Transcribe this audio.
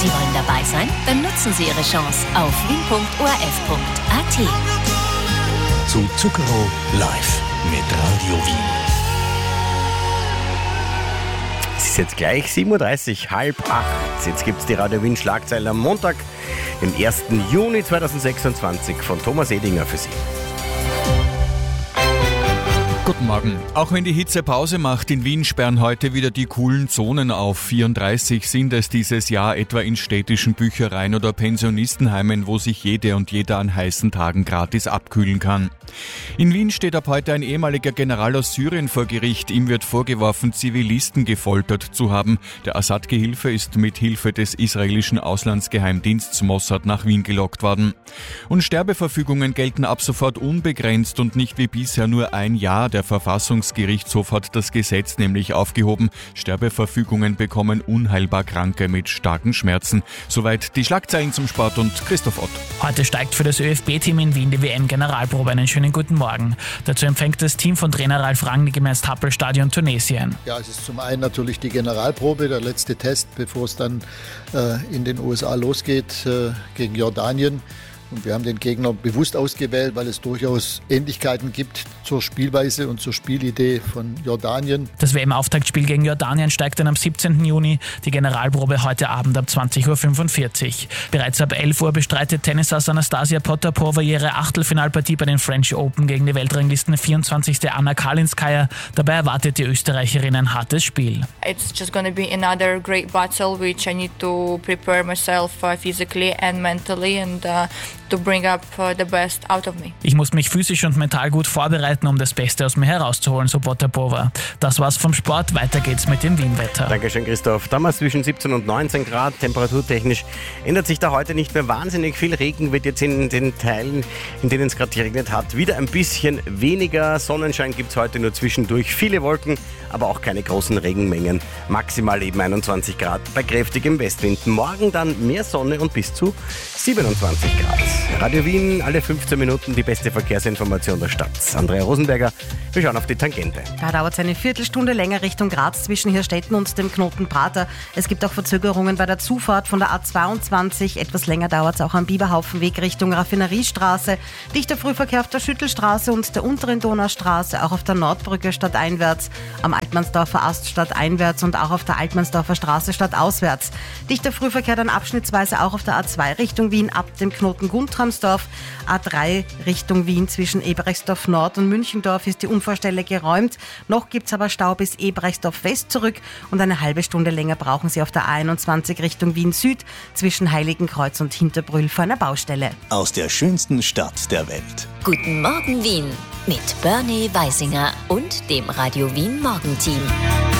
Sie wollen dabei sein? Dann nutzen Sie Ihre Chance auf wien.orf.at. Zu Zucchero live mit Radio Wien. Es ist jetzt gleich 7.30 Uhr, 7:30. Jetzt gibt es die Radio Wien Schlagzeilen am Montag, den 1. Juni 2026 von Thomas Edinger für Sie. Guten Morgen. Auch wenn die Hitze Pause macht, in Wien sperren heute wieder die coolen Zonen auf. 34 sind es dieses Jahr, etwa in städtischen Büchereien oder Pensionistenheimen, wo sich jede und jeder an heißen Tagen gratis abkühlen kann. In Wien steht ab heute ein ehemaliger General aus Syrien vor Gericht. Ihm wird vorgeworfen, Zivilisten gefoltert zu haben. Der Assad-Gehilfe ist mit Hilfe des israelischen Auslandsgeheimdienstes Mossad nach Wien gelockt worden. Und Sterbeverfügungen gelten ab sofort unbegrenzt und nicht wie bisher nur ein Jahr. Der Verfassungsgerichtshof hat das Gesetz nämlich aufgehoben. Sterbeverfügungen bekommen unheilbar Kranke mit starken Schmerzen. Soweit die Schlagzeilen zum Sport und Christoph Ott. Heute steigt für das ÖFB-Team in Wien die WM-Generalprobe. Einen schönen guten Morgen. Dazu empfängt das Team von Trainer Ralf Rangnick im Ernst-Happel-Stadion Tunesien. Ja, es ist zum einen natürlich die Generalprobe, der letzte Test, bevor es dann in den USA losgeht gegen Jordanien. Und wir haben den Gegner bewusst ausgewählt, weil es durchaus Ähnlichkeiten gibt zur Spielweise und zur Spielidee von Jordanien. Das WM-Auftaktspiel gegen Jordanien steigt dann am 17. Juni. Die Generalprobe heute Abend ab 20.45 Uhr. Bereits ab 11 Uhr bestreitet Tennisass Anastasia Potapova ihre Achtelfinalpartie bei den French Open gegen die Weltranglisten 24. Anna Kalinskaya. Dabei erwartet die Österreicherin ein hartes Spiel. It's just going to be another great battle which I need to prepare myself physically and mentally and to bring up the best out of me. Ich muss mich physisch und mental gut vorbereiten, um das Beste aus mir herauszuholen, so Potapova. Das war's vom Sport. Weiter geht's mit dem Wien-Wetter. Dankeschön, Christoph. Damals zwischen 17 und 19 Grad. Temperaturtechnisch ändert sich da heute nicht mehr wahnsinnig viel. Regen wird jetzt in den Teilen, in denen es gerade geregnet hat, wieder ein bisschen weniger. Sonnenschein gibt's heute nur zwischendurch. Viele Wolken, aber auch keine großen Regenmengen. Maximal eben 21 Grad bei kräftigem Westwind. Morgen dann mehr Sonne und bis zu 27 Grad. Radio Wien, alle 15 Minuten die beste Verkehrsinformation der Stadt. Andrea Rosenberger, wir schauen auf die Tangente. Da dauert es eine Viertelstunde länger Richtung Graz zwischen Hirstetten und dem Knoten Prater. Es gibt auch Verzögerungen bei der Zufahrt von der A22. Etwas länger dauert es auch am Biberhaufenweg Richtung Raffineriestraße. Dichter Frühverkehr auf der Schüttelstraße und der unteren Donaustraße, auch auf der Nordbrücke stadteinwärts, am Altmannsdorfer Ast stadteinwärts und auch auf der Altmannsdorfer Straße stadtauswärts. Dichter Frühverkehr dann abschnittsweise auch auf der A2 Richtung Wien ab dem Knoten Guntramsdorf. A3 Richtung Wien zwischen Ebrechtsdorf Nord und Münchendorf ist die Unfallstelle geräumt. Noch gibt es aber Stau bis Ebrechtsdorf West zurück und eine halbe Stunde länger brauchen Sie auf der A21 Richtung Wien Süd zwischen Heiligenkreuz und Hinterbrühl vor einer Baustelle. Aus der schönsten Stadt der Welt. Guten Morgen Wien mit Bernie Weisinger und dem Radio Wien Morgenteam.